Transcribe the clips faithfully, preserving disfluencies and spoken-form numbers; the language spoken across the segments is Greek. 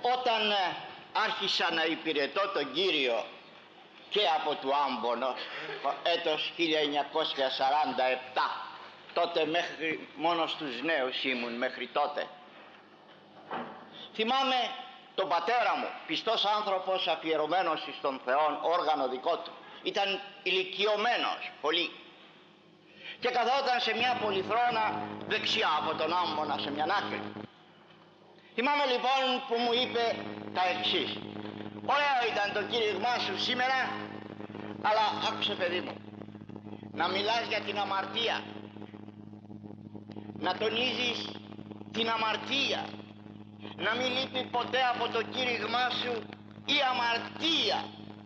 Όταν άρχισα να υπηρετώ τον Κύριο και από του Άμπονος, έτος χίλια εννιακόσια σαράντα επτά, τότε μέχρι μόνο στους νέους ήμουν μέχρι τότε, θυμάμαι τον πατέρα μου, πιστός άνθρωπος, αφιερωμένος στον Θεό, όργανο δικό του, ήταν ηλικιωμένος πολύ και καθόταν σε μια πολυθρόνα δεξιά από τον Άμμονα σε μια άκρη. Θυμάμαι λοιπόν που μου είπε τα εξής: ωραίο ήταν το κήρυγμά σου σήμερα, αλλά άκουσε παιδί μου, να μιλάς για την αμαρτία, να τονίζεις την αμαρτία, να μην λείπει ποτέ από το κήρυγμά σου η αμαρτία.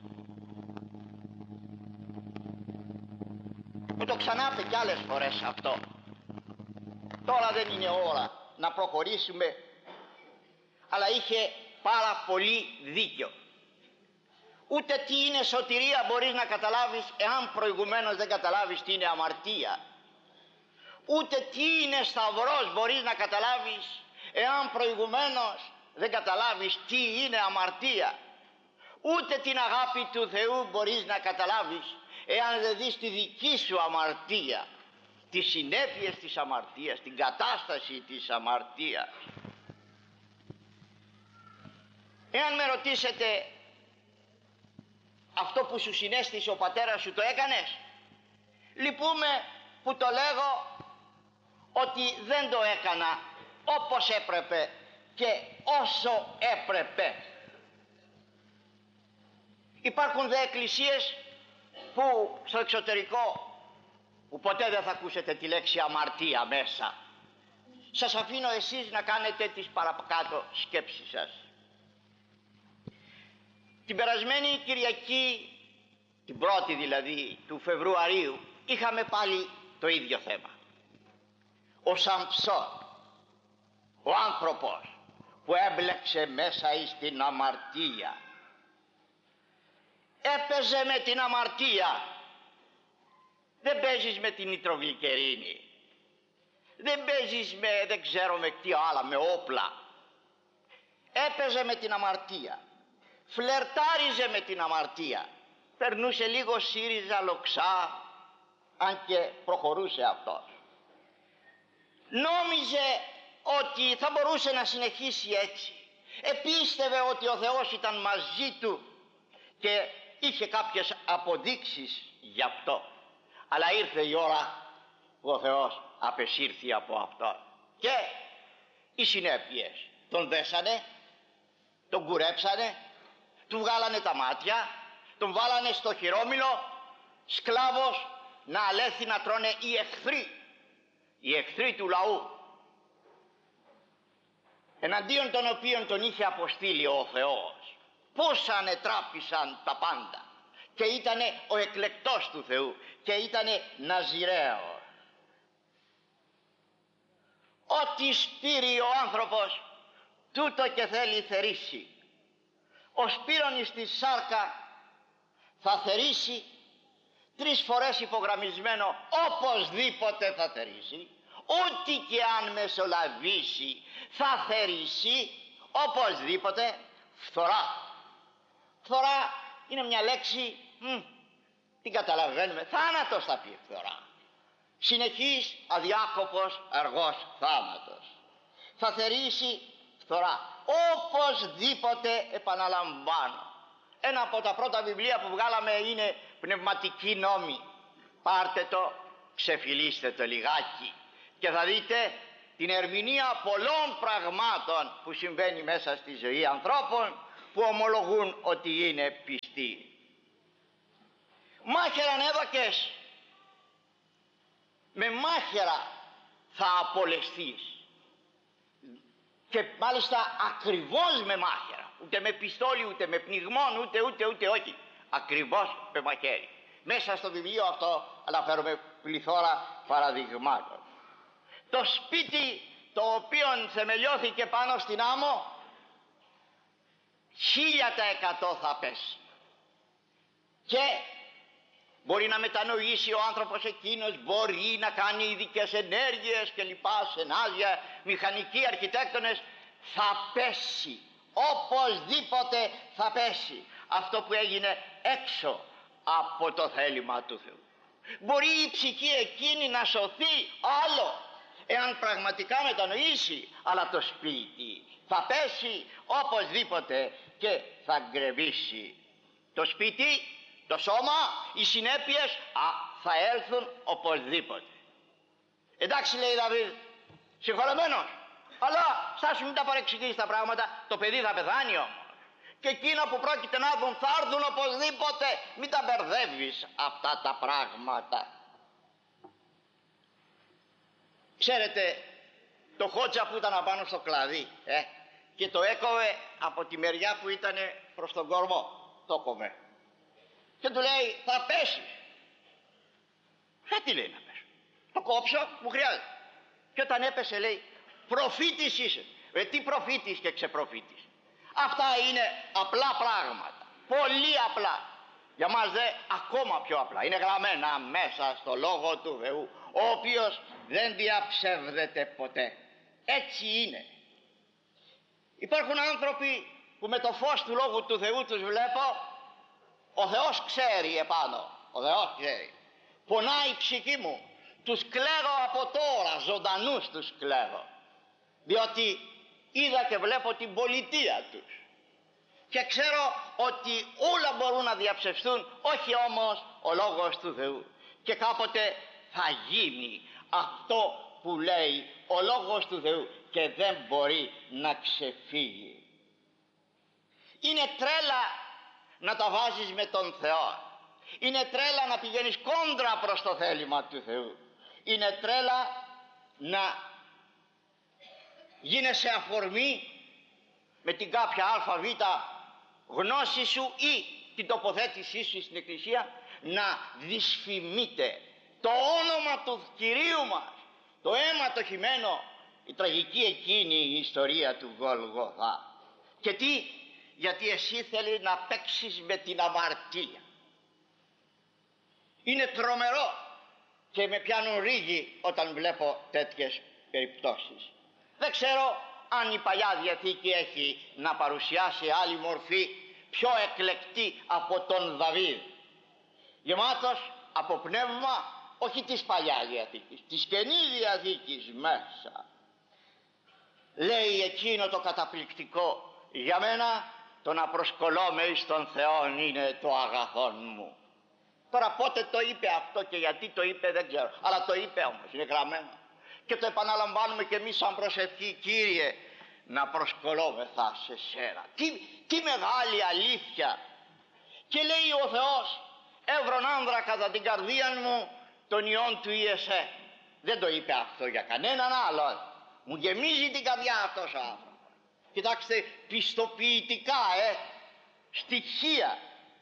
Μου το ξανάπε κι άλλες φορές αυτό. Τώρα δεν είναι ώρα να προχωρήσουμε, αλλά είχε πάρα πολύ δίκιο. Ούτε τι είναι σωτηρία μπορείς να καταλάβεις εάν προηγουμένως δεν καταλάβεις τι είναι αμαρτία. Ούτε τι είναι σταυρός μπορείς να καταλάβεις εάν προηγουμένως δεν καταλάβεις τι είναι αμαρτία. Ούτε την αγάπη του Θεού μπορείς να καταλάβεις εάν δεν δεις τη δική σου αμαρτία, τις συνέπειες της αμαρτίας, την κατάσταση της αμαρτίας. Εάν με ρωτήσετε, αυτό που σου συνέστησε ο πατέρας σου το έκανες? Λυπούμε που το λέγω ότι δεν το έκανα όπως έπρεπε και όσο έπρεπε. Υπάρχουν δε εκκλησίες που στο εξωτερικό, που ποτέ δεν θα ακούσετε τη λέξη αμαρτία μέσα. Σας αφήνω εσείς να κάνετε τις παρακάτω σκέψεις σας. Την περασμένη Κυριακή, την πρώτη δηλαδή του Φεβρουαρίου, είχαμε πάλι το ίδιο θέμα. Ο Σαμψόν, ο άνθρωπος που έμπλεξε μέσα εις την αμαρτία, έπαιζε με την αμαρτία. Δεν παίζεις με την νητρογλυκερίνη, δεν παίζεις με δεν ξέρω με τι άλλα, με όπλα. Έπαιζε με την αμαρτία, φλερτάριζε με την αμαρτία, περνούσε λίγο ΣΥΡΙΖΑ λοξά, αν και προχωρούσε αυτός. Νόμιζε ότι θα μπορούσε να συνεχίσει έτσι, επίστευε ότι ο Θεός ήταν μαζί του και είχε κάποιες αποδείξεις γι' αυτό. Αλλά ήρθε η ώρα που ο Θεός απεσύρθη από αυτό και οι συνέπειες. Τον δέσανε, τον κουρέψανε, του βγάλανε τα μάτια, τον βάλανε στο χειρόμυλο, σκλάβος να αλέθει να τρώνε οι εχθροί, οι εχθροί του λαού, εναντίον των οποίων τον είχε αποστείλει ο Θεός. Πώς ανετράπησαν τα πάντα και ήτανε ο εκλεκτός του Θεού και ήτανε Ναζιραίος. Ό,τι σπείρει ο άνθρωπος, τούτο και θέλει θερήσει. Ο σπείρων στη σάρκα θα θερήσει, τρεις φορές υπογραμμισμένο, οπωσδήποτε θα θερήσει, ό,τι και αν μεσολαβήσει θα θερήσει, οπωσδήποτε. Φθορά. Φθορά είναι μια λέξη, μ, την καταλαβαίνουμε, θάνατος θα πει φθορά. Συνεχής, αδιάκοπος, αργός θάνατος. Θα θερήσει φθορά. Οπωσδήποτε, επαναλαμβάνω. Ένα από τα πρώτα βιβλία που βγάλαμε είναι Πνευματική Νόμη. Πάρτε το, ξεφυλίστε το λιγάκι και θα δείτε την ερμηνεία πολλών πραγμάτων που συμβαίνει μέσα στη ζωή ανθρώπων που ομολογούν ότι είναι πιστοί. Μάχαιραν έδωκες, με μάχαιρα θα απολεστείς, και μάλιστα ακριβώς με μάχαιρα, ούτε με πιστόλι, ούτε με πνιγμόν, ούτε ούτε ούτε όχι, ακριβώς με μαχαίρι. Μέσα στο βιβλίο αυτό αναφέρομαι πληθώρα παραδειγμάτων. Το σπίτι το οποίο θεμελιώθηκε πάνω στην άμμο, χίλια τα εκατό θα πέσει. Και μπορεί να μετανοήσει ο άνθρωπος εκείνος, μπορεί να κάνει ειδικές ενέργειες και λοιπά, σενάρια, μηχανικοί, αρχιτέκτονες, θα πέσει οπωσδήποτε θα πέσει. Αυτό που έγινε έξω από το θέλημα του Θεού. Μπορεί η ψυχή εκείνη να σωθεί άλλο, εάν πραγματικά μετανοήσει, αλλά το σπίτι θα πέσει οπωσδήποτε και θα γκρεμίσει. Το σπίτι, το σώμα, οι συνέπειες α, θα έλθουν οπωσδήποτε. Εντάξει, λέει Δαβίδ, συγχωρεμένος, αλλά στάσου μην τα παρεξηγείς τα πράγματα, το παιδί θα πεθάνει όμως. Και εκείνα που πρόκειται να έρθουν θα έρθουν οπωσδήποτε, μην τα μπερδεύεις αυτά τα πράγματα. Ξέρετε, το χότζα που ήταν απάνω στο κλαδί ε, και το έκοβε από τη μεριά που ήταν προς τον κορμό, το κόβε και του λέει θα πέσει. Γιατί λέει να πέσει? Το κόψω, μου χρειάζεται. Και όταν έπεσε λέει προφήτης είσαι. Ε, τι προφήτης και ξεπροφήτης? Αυτά είναι απλά πράγματα, πολύ απλά. Για μας δε ακόμα πιο απλά. Είναι γραμμένα μέσα στο Λόγο του Θεού, ο οποίος δεν διαψεύδεται ποτέ. Έτσι είναι. Υπάρχουν άνθρωποι που με το φως του Λόγου του Θεού τους βλέπω, ο Θεός ξέρει επάνω, ο Θεός ξέρει. Πονάει η ψυχή μου, τους κλαίγω από τώρα, ζωντανούς τους κλαίγω, διότι είδα και βλέπω την πολιτεία τους και ξέρω ότι όλα μπορούν να διαψευστούν, όχι όμως ο Λόγος του Θεού. Και κάποτε θα γίνει αυτό που λέει ο Λόγος του Θεού και δεν μπορεί να ξεφύγει. Είναι τρέλα να τα βάζεις με τον Θεό. Είναι τρέλα να πηγαίνεις κόντρα προς το θέλημα του Θεού. Είναι τρέλα να γίνεσαι αφορμή με την κάποια ΑΒ γνώση σου ή την τοποθέτησή σου στην Εκκλησία να δυσφημείται το όνομα του Κυρίου μας, το αίμα το χυμένο, η τραγική εκείνη η ιστορία του Γολγοθά. Και τι? Γιατί εσύ θέλεις να παίξεις με την αμαρτία. Είναι τρομερό και με πιάνουν ρίγοι όταν βλέπω τέτοιες περιπτώσεις. Δεν ξέρω αν η Παλιά Διαθήκη έχει να παρουσιάσει άλλη μορφή πιο εκλεκτή από τον Δαβίδ, γεμάτος από πνεύμα, όχι της Παλιάς Διαθήκης, της Καινής Διαθήκης μέσα. Λέει εκείνο το καταπληκτικό, για μένα το να προσκολώμαι εις τον Θεό είναι το αγαθόν μου. Τώρα πότε το είπε αυτό και γιατί το είπε δεν ξέρω, αλλά το είπε όμως, είναι γραμμένο. Και το επαναλαμβάνουμε και εμείς σαν προσευχή, Κύριε, να προσκολώμεθα σε σένα. Τι, τι μεγάλη αλήθεια. Και λέει ο Θεός, έβρον άνδρα κατά την καρδία μου τον ιόν του Ιεσέ. Δεν το είπε αυτό για κανέναν άλλον. Μου γεμίζει την καρδιά αυτός ο άνθρωπος. Κοιτάξτε, πιστοποιητικά, ε, στοιχεία.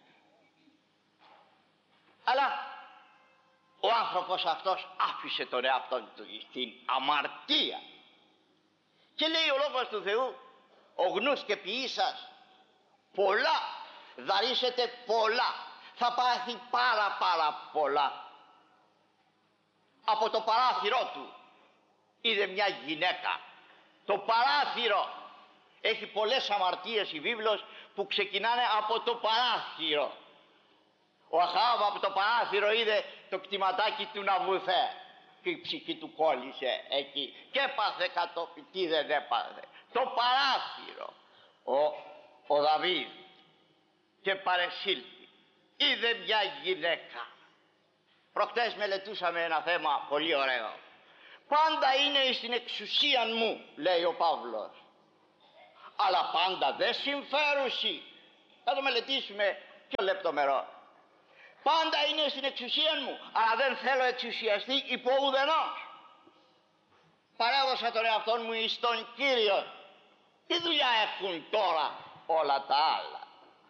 Αλλά ο άνθρωπος αυτός άφησε τον εαυτό του στην αμαρτία. Και λέει ο Λόγος του Θεού, ο γνούς και ποιήσας πολλά, δαρίσετε πολλά, θα πάθει πάρα πάρα πολλά. Από το παράθυρό του είδε μια γυναίκα. Το παράθυρο έχει πολλές αμαρτίες η βίβλος που ξεκινάνε από το παράθυρο. Ο Αχάβ από το παράθυρο είδε το κτηματάκι του Ναβουθέ και η ψυχή του κόλλησε εκεί και έπαθε κατόπιν. Τι δεν έπαθε? Το παράθυρο. Ο, ο Δαβίδ και παρεσήλθη, είδε μια γυναίκα. Προχτές μελετούσαμε ένα θέμα πολύ ωραίο. Πάντα είναι στην εξουσία μου, λέει ο Παύλος, αλλά πάντα δεν συμφέρουσι. Θα το μελετήσουμε πιο λεπτομερό. Πάντα είναι στην εξουσία μου, αλλά δεν θέλω εξουσιαστεί υπό ουδενός. Παρέδωσα τον εαυτό μου εις τον Κύριο. Τι δουλειά έχουν τώρα όλα τα άλλα?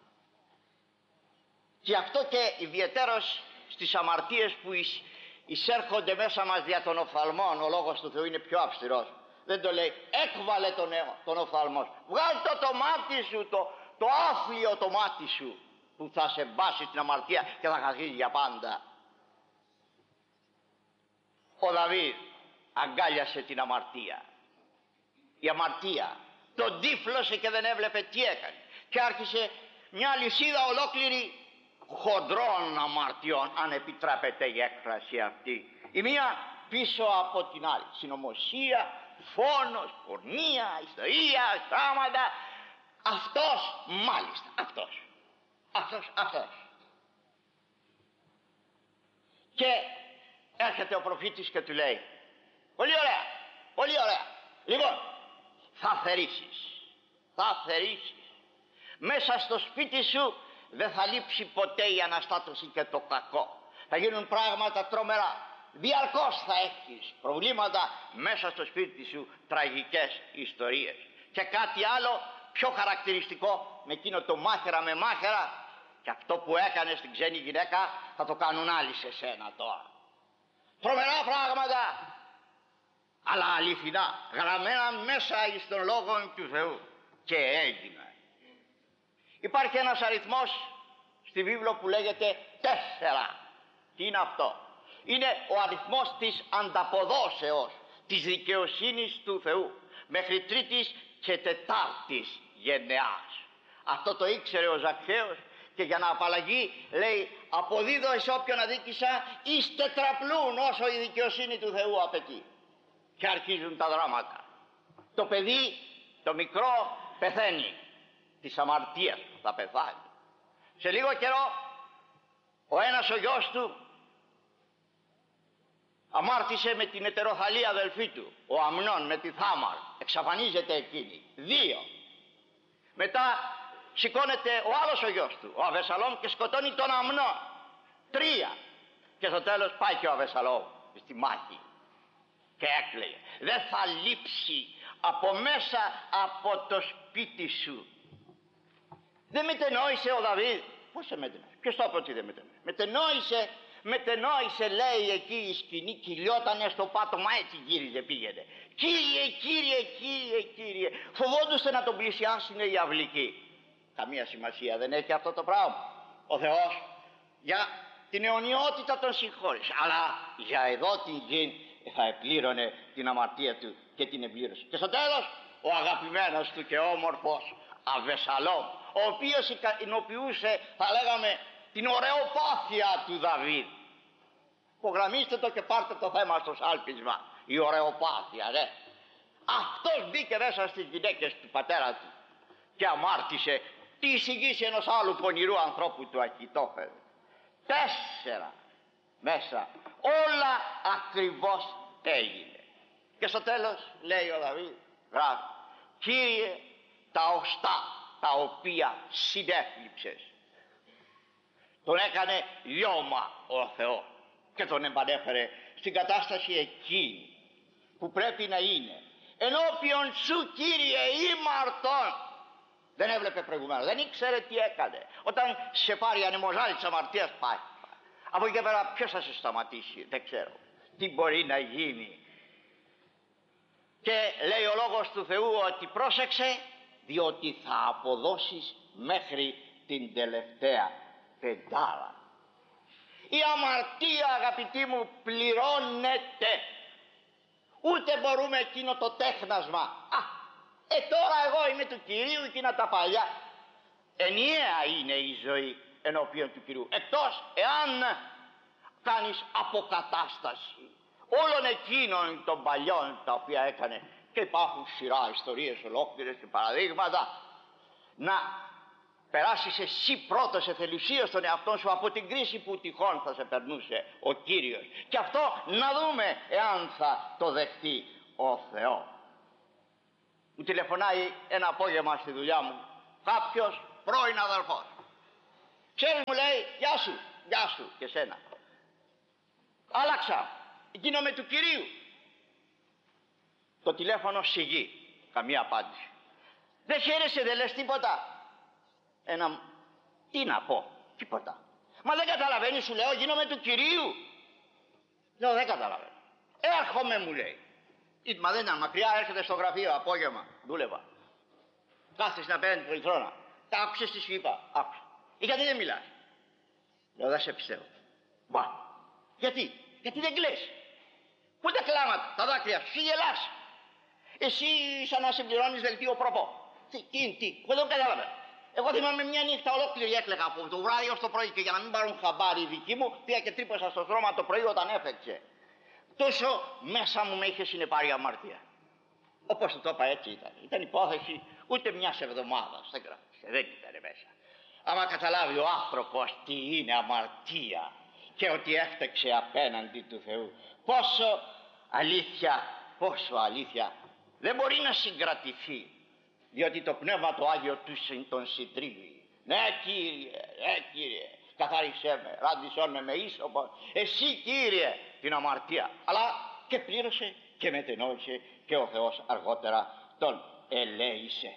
Και αυτό και ιδιαιτέρως στις αμαρτίες που εις, εισέρχονται μέσα μας δια των οφθαλμών, ο Λόγος του Θεού είναι πιο αυστηρός. Δεν το λέει έκβαλε τον, τον οφθαλμό. Βγάλ' το το μάτι σου, το, το άφλιο το μάτι σου, που θα σε μπάσει στην αμαρτία και θα χαθείς για πάντα. Ο Δαβίδ αγκάλιασε την αμαρτία. Η αμαρτία, τον τύφλωσε και δεν έβλεπε τι έκανε. Και άρχισε μια λυσίδα ολόκληρη χοντρών αμαρτιών, αν επιτρέπεται η έκφραση αυτή, η μία πίσω από την άλλη. Συνωμοσία, φόνος, πορνεία, ιστορία, στάματα. Αυτός μάλιστα, αυτός, αυτός, αυτός. Και έρχεται ο προφήτης και του λέει, πολύ ωραία, πολύ ωραία, λοιπόν, θα θερήσεις, θα θερήσεις. Μέσα στο σπίτι σου δεν θα λείψει ποτέ η αναστάτωση και το κακό. Θα γίνουν πράγματα τρομερά. Διαρκώς θα έχεις προβλήματα μέσα στο σπίτι σου, τραγικές ιστορίες. Και κάτι άλλο πιο χαρακτηριστικό, με εκείνο το μάχαιρα με μάχαιρα, και αυτό που έκανε στην ξένη γυναίκα θα το κάνουν άλλοι σε σένα τώρα. Τρομερά πράγματα, αλλά αληθινά, γραμμένα μέσα εις τον λόγο του Θεού. Και έγινε. Υπάρχει ένας αριθμός στη βίβλο που λέγεται τέσσερα. Τι είναι αυτό? Είναι ο αριθμός της ανταποδόσεως, της δικαιοσύνης του Θεού, μέχρι τρίτης και τετάρτης γενεάς. Αυτό το ήξερε ο Ζακχαίος και για να απαλλαγεί λέει, αποδίδω εις όποιον αδίκησα εις τετραπλούν όσο η δικαιοσύνη του Θεού απαιτεί. Και αρχίζουν τα δράματα. Το παιδί, το μικρό, πεθαίνει της αμαρτίας του, θα πεθάνει. Σε λίγο καιρό ο ένας ο γιος του αμάρτησε με την ετεροθαλή αδελφή του, ο Αμνών με τη Θάμαρ, εξαφανίζεται εκείνη. Δύο. Μετά σηκώνεται ο άλλος ο γιος του, ο Αβεσαλόμ, και σκοτώνει τον Αμνών. Τρία. Και στο τέλος πάει και ο Αβεσαλόμ στη μάχη και έκλαιγε. Δεν θα λείψει από μέσα από το σπίτι σου. Δεν μετενόησε ο Δαβίδ? Πώς σε μετενόησε? Ποιος το είπε ότι δεν μετενόησε? Μετενόησε, μετενόησε λέει εκεί η σκηνή, κυλιότανε στο πάτωμα, έτσι γύριζε, πήγαινε. Κύριε, Κύριε, Κύριε, Κύριε. Φοβόντουστε να τον πλησιάσουν οι αυλικοί. Καμία σημασία δεν έχει αυτό το πράγμα. Ο Θεός για την αιωνιότητα τον συγχώρησε, αλλά για εδώ την γη θα επλήρωνε την αμαρτία του και την εμπλήρωσε. Και στο τέλος ο αγαπημένος του και όμορφος Αβεσαλόμ, ο οποίος ικανοποιούσε, θα λέγαμε, την ωραιοπάθεια του Δαβίδ. Υπογραμμίστε το και πάρτε το θέμα στο σάλπισμα. Η ωραιοπάθεια, ναι. Αυτός μπήκε μέσα στις γυναίκες του πατέρα του και αμάρτησε τη εισηγήση ενός άλλου πονηρού ανθρώπου του Αχιτόφελ. Τέσσερα μέσα, όλα ακριβώς έγινε. Και στο τέλος λέει ο Δαβίδ, γράφει, Κύριε, τα οστά τα οποία συνέφλιψες. Τον έκανε λιώμα ο Θεός και τον επανέφερε στην κατάσταση εκείνη που πρέπει να είναι. Ενώπιον σου, Κύριε, ήμαρτον. Δεν έβλεπε προηγουμένως, δεν ήξερε τι έκανε. Όταν σε πάρει ανεμοζάλι της αμαρτίας, πάει. Από εκεί και πέρα ποιος θα σε σταματήσει? Δεν ξέρω. Τι μπορεί να γίνει? Και λέει ο λόγος του Θεού ότι πρόσεξε, διότι θα αποδώσεις μέχρι την τελευταία πεντάρα. Η αμαρτία, αγαπητοί μου, πληρώνεται. Ούτε μπορούμε εκείνο το τέχνασμα. Α, ε τώρα εγώ είμαι του Κυρίου, εκείνα τα παλιά. Ενιαία είναι η ζωή ενώπιον του Κυρίου, εκτός εάν κάνεις αποκατάσταση όλων εκείνων των παλιών τα οποία έκανε. Και υπάρχουν σειρά ιστορίες ολόκληρες και παραδείγματα. Να περάσεις εσύ πρώτος εθελουσίως στον εαυτό σου από την κρίση που τυχόν θα σε περνούσε ο Κύριος. Και αυτό να δούμε εάν θα το δεχτεί ο Θεός. Μου τηλεφωνάει ένα απόγευμα στη δουλειά μου κάποιος πρώην αδελφός. Ξέρεις, μου λέει, γεια σου, γεια σου και σένα. Άλλαξα, γίνομαι του Κυρίου. Το τηλέφωνο σιγή, καμία απάντηση. Δεν χαίρεσαι, δεν λες τίποτα? Ένα, τι να πω, τίποτα. Μα δεν καταλαβαίνεις, σου λέω, γίνομαι του Κυρίου. Λέω, δεν καταλαβαίνω. Έρχομαι, μου λέει. Μα δεν ήταν μακριά, έρχεται στο γραφείο απόγευμα, δούλευα. Κάθεσαι να παίρνει πολυθρόνα. Τα άκουσες τι σου είπα? Άκουσα. Ε, γιατί δεν μιλάς? Λέω, δεν σε πιστεύω. Μπα. Γιατί? Γιατί δεν κλαις? Πού τα κλάματα, τα δάκρυα σου, γελάς? Εσύ σαν να συμπληρώνεις δελτίο προπό. Τι, τι, τι, εγώ δεν κατάλαβα. Εγώ θυμάμαι μια νύχτα ολόκληρη έκλαιγα από το βράδυ ως το πρωί και για να μην πάρουν χαμπάρι οι δικοί μου, πήγα και τρύπωσα στο στρώμα το πρωί όταν έφεξε. Τόσο μέσα μου με είχε συνεπάρει η αμαρτία. Όπως του το είπα, έτσι ήταν. Ήταν υπόθεση ούτε μιας εβδομάδας. Δεν κράτησε, δεν ήταν μέσα. Άμα καταλάβει ο άνθρωπος τι είναι αμαρτία και ότι έφταξε απέναντι του Θεού, πόσο αλήθεια, πόσο αλήθεια δεν μπορεί να συγκρατηθεί, διότι το Πνεύμα το Άγιο του τον συντρίβει. Ναι Κύριε, ναι Κύριε, καθάρισέ με, ράντισόν με με ίσωπο. Εσύ Κύριε την αμαρτία. Αλλά και πλήρωσε και μετενόησε και ο Θεός αργότερα τον ελέησε.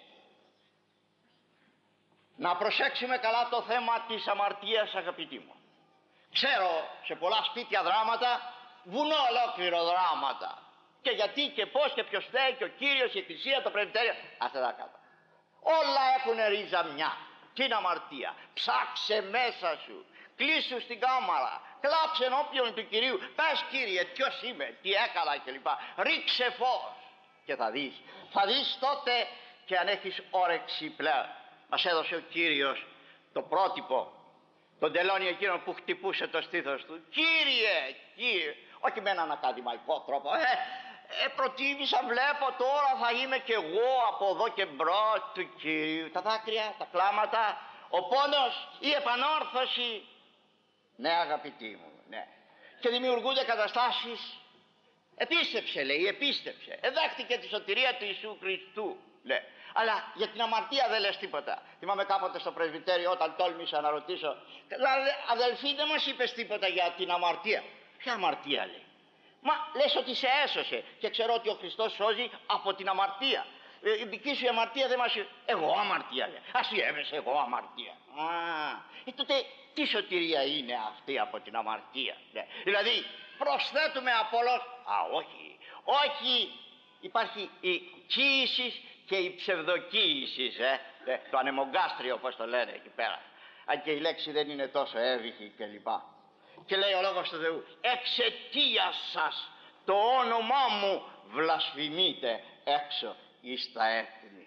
Να προσέξουμε καλά το θέμα της αμαρτίας, αγαπητοί μου. Ξέρω σε πολλά σπίτια δράματα, βουνό ολόκληρο δράματα. Και γιατί και πώς και ποιος φταίει και ο Κύριος, η Εκκλησία, το Πρεσβυτέριο, αυτά τα κάτω. Όλα έχουν ρίζα μια. Την αμαρτία. Ψάξε μέσα σου. Κλείσου στην κάμαρα. Κλάψε ενώπιον του Κυρίου. Πες Κύριε, ποιος είμαι, τι έκανα κλπ. Ρίξε φως. Και θα δεις. Θα δεις τότε και αν έχεις όρεξη πλέον. Μας έδωσε ο Κύριος το πρότυπο. Τον τελώνει εκείνον που χτυπούσε το στήθος του. Κύριε, Κύριε. Όχι με έναν ακαδημαϊκό τρόπο. Ε, ε, προτίμησα, βλέπω τώρα θα είμαι κι εγώ από εδώ και μπρος του Κυρίου. Τα δάκρυα, τα κλάματα, ο πόνος, η επανόρθωση. Ναι αγαπητοί μου, ναι. Και δημιουργούνται καταστάσεις. Επίστεψε λέει, επίστεψε. Εδέχτηκε τη σωτηρία του Ιησού Χριστού. Ναι. Αλλά για την αμαρτία δεν λες τίποτα. Θυμάμαι κάποτε στο πρεσβυτέριο όταν τόλμησα να ρωτήσω, αδελφοί δεν μας είπες τίποτα για την αμαρτία. Ποια αμαρτία λέει? Μα λες ότι σε έσωσε και ξέρω ότι ο Χριστός σώζει από την αμαρτία. Ε, η δική σου αμαρτία δεν μας είπε. Εγώ αμαρτία λέει. Ας η έβεσαι εγώ αμαρτία. Α, ε, τότε τι σωτηρία είναι αυτή από την αμαρτία? Ναι. Δηλαδή προσθέτουμε απολώς. Α, όχι. Όχι. Υπάρχει η κοίηση και η ψευδοκοίηση. Ε. Ε, το ανεμογκάστριο όπως το λένε εκεί πέρα. Αν και η λέξη δεν είναι τόσο εύυχη κλπ. Και λέει ο Λόγος του Θεού, εξαιτίας σας το όνομά μου βλασφημείτε έξω εις τα έθνη.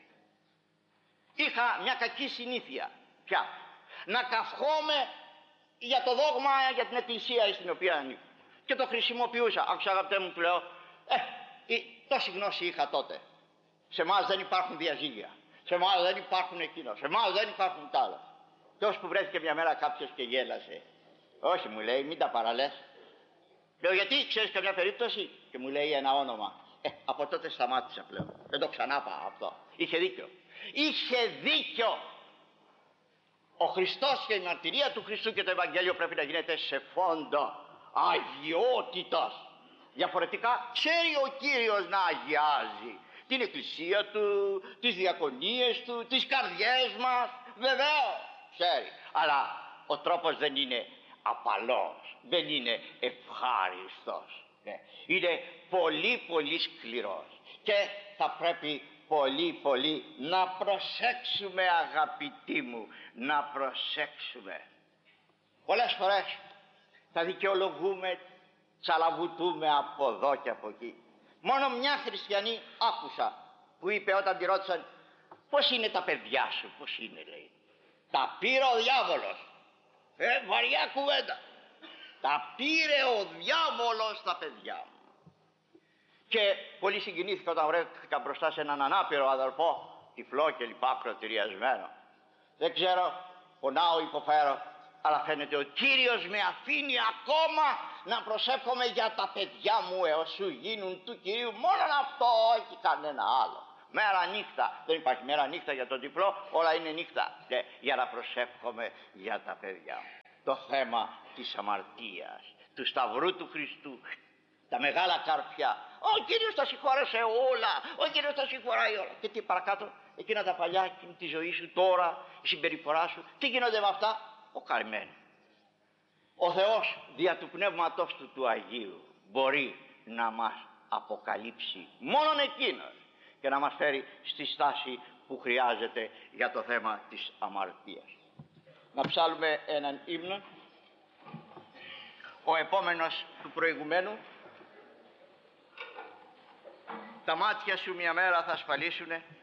Είχα μια κακή συνήθεια πια, να καυχόμαι για το δόγμα, για την εκκλησία στην οποία ανήκω. Και το χρησιμοποιούσα. Άκουσα αγαπητέ μου, του λέω, ε, τόση γνώση είχα τότε. Σε εμάς δεν υπάρχουν διαζύγια. Σε εμάς δεν υπάρχουν εκείνο. Σε εμάς δεν υπάρχουν τ' άλλα. Και ως που βρέθηκε μια μέρα κάποιος και γέλασε. Όχι μου λέει, μην τα παραλές. Λέω γιατί, ξέρεις καμιά περίπτωση? Και μου λέει ένα όνομα. Ε, από τότε σταμάτησα πλέον. Δεν το ξανά πάω αυτό. Είχε δίκιο. Είχε δίκιο. Ο Χριστός και η μαρτυρία του Χριστού και το Ευαγγέλιο πρέπει να γίνεται σε φόντο αγιότητος. Διαφορετικά ξέρει ο Κύριος να αγιάζει την εκκλησία του, τις διακονίες του, τις καρδιές μας. Βεβαίως ξέρει. Αλλά ο τρόπος δεν είναι απαλός, δεν είναι ευχάριστος. Ναι. Είναι πολύ πολύ σκληρός και θα πρέπει πολύ πολύ να προσέξουμε αγαπητοί μου, να προσέξουμε. Πολλές φορές θα δικαιολογούμε, τσαλαβουτούμε από εδώ και από εκεί. Μόνο μια χριστιανή άκουσα που είπε όταν τη ρώτησαν πώς είναι τα παιδιά σου, πώς είναι λέει. Τα πήρε ο διάβολος. Ε, βαριά κουβέντα. Τα πήρε ο διάβολος τα παιδιά μου. Και πολύ συγκινήθηκα όταν βρέθηκα μπροστά σε έναν ανάπηρο αδελφό, τυφλό και λοιπά, κροτηριασμένο. Δεν ξέρω, πονάω, υποφέρω, αλλά φαίνεται ο Κύριος με αφήνει ακόμα να προσεύχομαι για τα παιδιά μου έως σου γίνουν του Κυρίου. Μόνο αυτό, όχι κανένα άλλο. Μέρα νύχτα, δεν υπάρχει μέρα νύχτα για τον τυφλό, όλα είναι νύχτα. Και για να προσεύχομαι για τα παιδιά μου. Το θέμα της αμαρτίας, του Σταυρού του Χριστού, τα μεγάλα καρπιά. Ο Κύριος τα συγχώρεσε όλα, ο Κύριος τα συγχωράει όλα. Και τι παρακάτω, εκείνα τα παλιά, εκείνη τη ζωή σου τώρα, η συμπεριφορά σου, τι γίνονται με αυτά? Ο καημένος. Ο Θεός δια του Πνεύματός του του Αγίου μπορεί να μας αποκαλύψει μόνον εκείνος και να μας φέρει στη στάση που χρειάζεται για το θέμα της αμαρτίας. Να ψάλουμε έναν ύμνο, ο επόμενος του προηγουμένου. τα μάτια σου μια μέρα θα ασφαλίσουνε